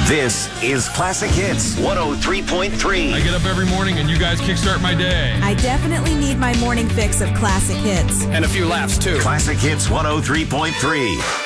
This is Classic Hits 103.3. I get up every morning and you guys kickstart my day. I definitely need my morning fix of classic hits. And a few laughs, too. Classic Hits 103.3.